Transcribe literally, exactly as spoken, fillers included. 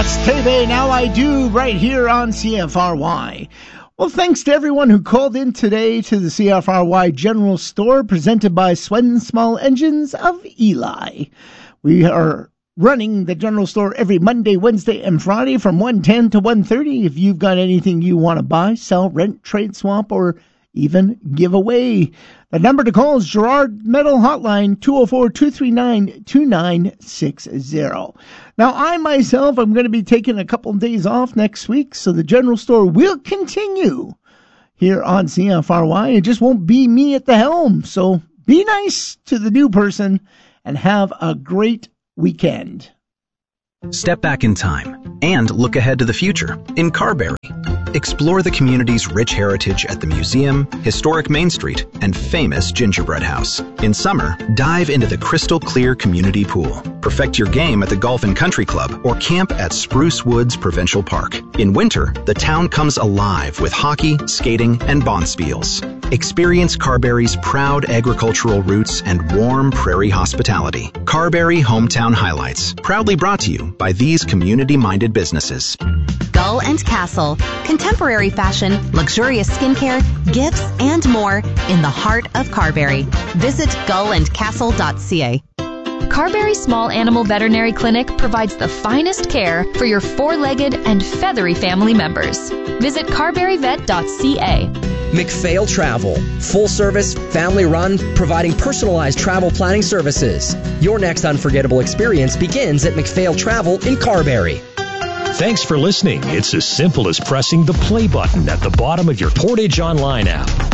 That's Tebe, Now I Do, right here on C F R Y. Well, thanks to everyone who called in today to the C F R Y General Store, presented by Swen Small Engines of Eli. We are running the General Store every Monday, Wednesday, and Friday from one ten to one thirty. If you've got anything you want to buy, sell, rent, trade, swap, or even give away, the number to call is Gerard Metal Hotline, two oh four, two three nine, two nine six oh. Now, I myself am going to be taking a couple of days off next week, so the General Store will continue here on C F R Y. It just won't be me at the helm, so be nice to the new person and have a great weekend. Step back in time and look ahead to the future in Carberry. Explore the community's rich heritage at the museum, historic Main Street, and famous Gingerbread House. In summer, dive into the crystal clear community pool. Perfect your game at the Golf and Country Club or camp at Spruce Woods Provincial Park. In winter, the town comes alive with hockey, skating, and bonspiels. Experience Carberry's proud agricultural roots and warm prairie hospitality. Carberry Hometown Highlights, proudly brought to you by these community-minded businesses. Gull and Castle. Contemporary fashion, luxurious skincare, gifts, and more in the heart of Carberry. Visit gull and castle dot c a. Carberry Small Animal Veterinary Clinic provides the finest care for your four-legged and feathery family members. Visit carberry vet dot c a. McPhail Travel, full service, family run, providing personalized travel planning services. Your next unforgettable experience begins at McPhail Travel in Carberry. Thanks for listening. It's as simple as pressing the play button at the bottom of your Portage Online app.